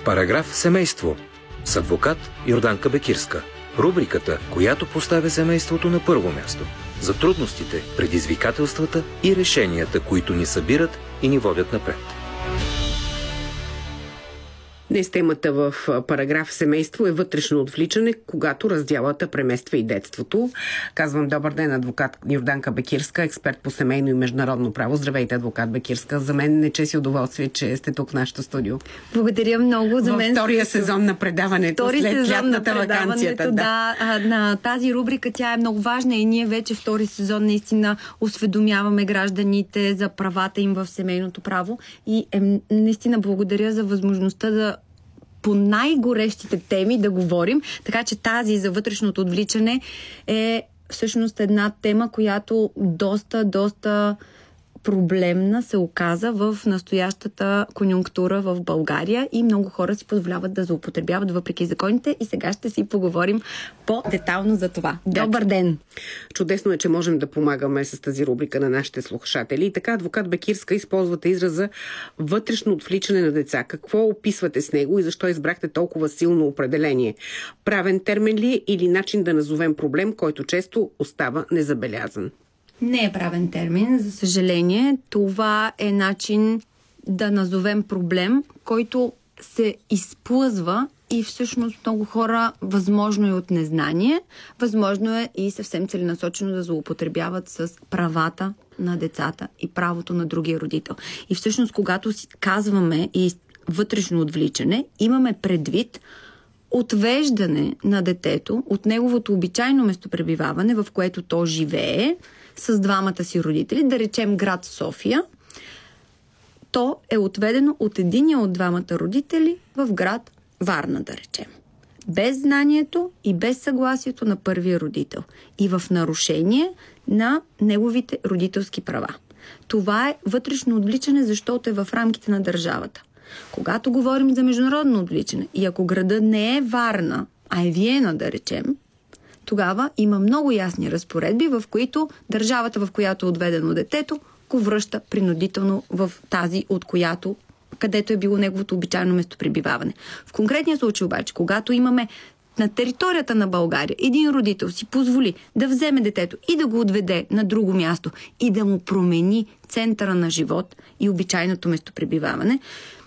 Параграф семейство с адвокат Йорданка Бекирска. Рубриката, която поставя семейството на първо място. За трудностите, предизвикателствата и решенията, които ни събират и ни водят напред. Днес темата в параграф семейство е вътрешно отвличане, когато раздялата премества и детството. Казвам добър ден, адвокат Йорданка Бекирска, експерт по семейно и международно право. Здравейте, адвокат Бекирска. За мен е чест и удоволствие, че сте тук в нашото студио. Благодаря много. За мен втория сезон на предаването, след лятната ваканцията. На тази рубрика тя е много важна и ние вече втори сезон наистина осведомяваме гражданите за правата им в семейното право и наистина благодаря за възможността да по най-горещите теми да говорим, така че тази за вътрешното отвличане е всъщност една тема, която доста проблемна се оказа в настоящата конюнктура в България и много хора си позволяват да злоупотребяват въпреки законите и сега ще си поговорим по-детално за това. Добър ден! Чудесно е, че можем да помагаме с тази рубрика на нашите слушатели. И така, адвокат Бекирска, използвате израза вътрешно отвличане на деца. Какво описвате с него и защо избрахте толкова силно определение? Правен термин ли или начин да назовем проблем, който често остава незабелязан? Не е правен термин, за съжаление. Това е начин да назовем проблем, който се изплъзва и всъщност много хора, възможно е от незнание, възможно е и съвсем целенасочено да злоупотребяват с правата на децата и правото на другия родител. И всъщност, когато си казваме и вътрешно отвличане, имаме предвид отвеждане на детето от неговото обичайно местопребиваване, в което то живее, с двамата си родители, да речем град София, то е отведено от единия от двамата родители в град Варна, да речем. Без знанието и без съгласието на първия родител. И в нарушение на неговите родителски права. Това е вътрешно отвличане, защото е в рамките на държавата. Когато говорим за международно отвличане и ако градът не е Варна, а е Виена, да речем, тогава има много ясни разпоредби, в които държавата, в която е отведено детето, го връща принудително в тази, от която, където е било неговото обичайно местопребиваване. В конкретния случай обаче, когато имаме на територията на България един родител си позволи да вземе детето и да го отведе на друго място и да му промени центъра на живот и обичайното местопребиваване,